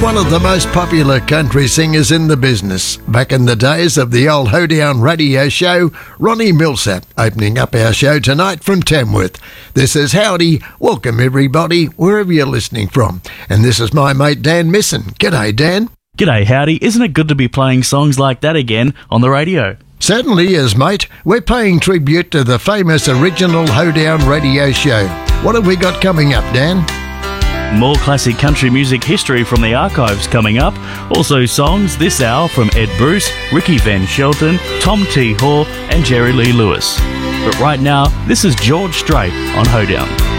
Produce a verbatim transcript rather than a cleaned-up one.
one of the most popular country singers in the business. Back in the days of the old Hoedown radio show, Ronnie Milsap opening up our show tonight from Tamworth. This is Howdy. Welcome everybody, wherever you're listening from. And this is my mate Dan Misson. G'day Dan. G'day Howdy. Isn't it good to be playing songs like that again on the radio? Certainly is, mate. We're paying tribute to the famous original Hoedown radio show. What have we got coming up, Dan? More classic country music history from the archives coming up. Also songs this hour from Ed Bruce, Ricky Van Shelton, Tom T. Hoare and Jerry Lee Lewis. But right now, this is George Strait on Hoedown.